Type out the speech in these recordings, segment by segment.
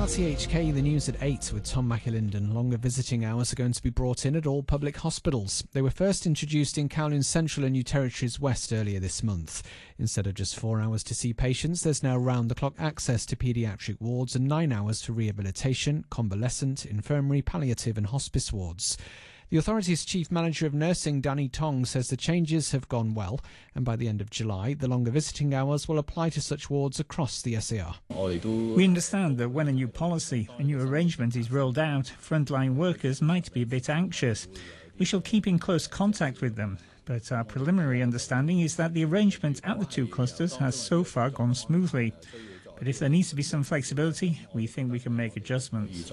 RTHK, the news at 8 with Tom McAlinden. Longer visiting hours are going to be brought in at all public hospitals. They were first introduced in Kowloon Central and New Territories West earlier this month. Instead of just 4 hours to see patients, there's now round-the-clock access to paediatric wards and 9 hours for rehabilitation, convalescent, infirmary, palliative and hospice wards. The authority's Chief Manager of Nursing, Danny Tong, says the changes have gone well, and by the end of July, the longer visiting hours will apply to such wards across the SAR. We understand that when a new policy, a new arrangement is rolled out, frontline workers might be a bit anxious. We shall keep in close contact with them, but our preliminary understanding is that the arrangement at the two clusters has so far gone smoothly. But if there needs to be some flexibility, we think we can make adjustments.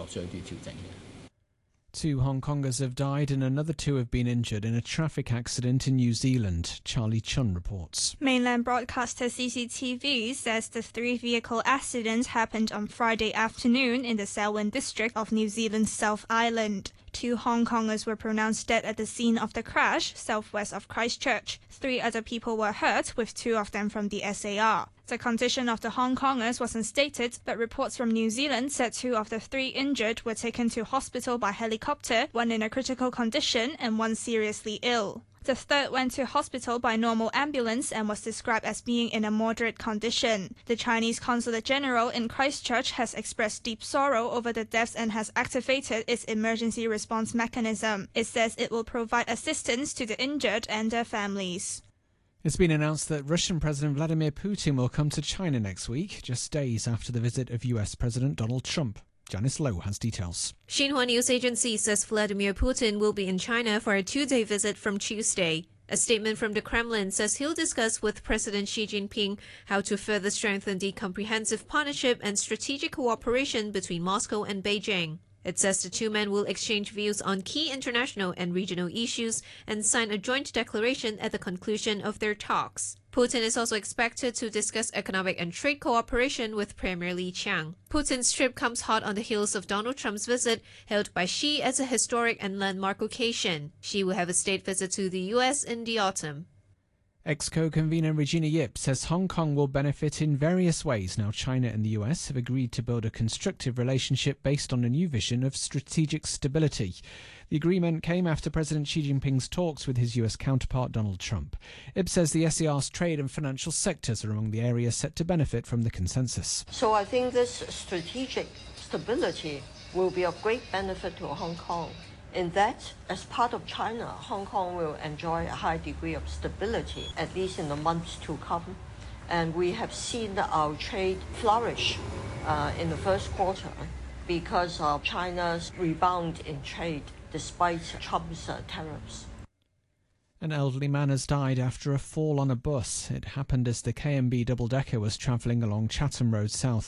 2 Hong Kongers have died and another 2 have been injured in a traffic accident in New Zealand. Charlie Chun reports. Mainland broadcaster CCTV says the 3-vehicle accident happened on Friday afternoon in the Selwyn district of New Zealand's South Island. 2 Hong Kongers were pronounced dead at the scene of the crash, southwest of Christchurch. 3 other people were hurt, with 2 of them from the SAR. The condition of the Hong Kongers wasn't stated, but reports from New Zealand said 2 of the 3 injured were taken to hospital by helicopter, 1 in a critical condition and 1 seriously ill. The 3rd went to hospital by normal ambulance and was described as being in a moderate condition. The Chinese Consulate General in Christchurch has expressed deep sorrow over the deaths and has activated its emergency response mechanism. It says it will provide assistance to the injured and their families. It's been announced that Russian President Vladimir Putin will come to China next week, just days after the visit of US President Donald Trump. Janice Lowe has details. Xinhua News Agency says Vladimir Putin will be in China for a 2-day visit from Tuesday. A statement from the Kremlin says he'll discuss with President Xi Jinping how to further strengthen the comprehensive partnership and strategic cooperation between Moscow and Beijing. It says the 2 men will exchange views on key international and regional issues and sign a joint declaration at the conclusion of their talks. Putin is also expected to discuss economic and trade cooperation with Premier Li Qiang. Putin's trip comes hot on the heels of Donald Trump's visit, hailed by Xi as a historic and landmark occasion. Xi will have a state visit to the US in the autumn. EXCO convener Regina Yip says Hong Kong will benefit in various ways now China and the US have agreed to build a constructive relationship based on a new vision of strategic stability. The agreement came after President Xi Jinping's talks with his US counterpart Donald Trump. Yip says the SAR's trade and financial sectors are among the areas set to benefit from the consensus. So I think this strategic stability will be of great benefit to Hong Kong. In that, as part of China, Hong Kong will enjoy a high degree of stability, at least in the months to come. And we have seen our trade flourish in the first quarter because of China's rebound in trade despite Trump's tariffs. An elderly man has died after a fall on a bus. It happened as the KMB double-decker was travelling along Chatham Road South